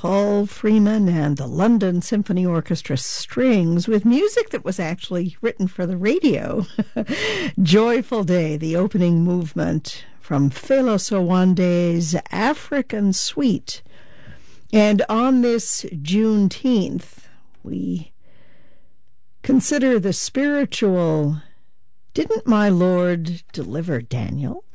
Paul Freeman and the London Symphony Orchestra Strings with music that was actually written for the radio. Joyful Day, the opening movement from Felos Owande's African Suite. And on this Juneteenth, we consider the spiritual Didn't My Lord Deliver Daniel?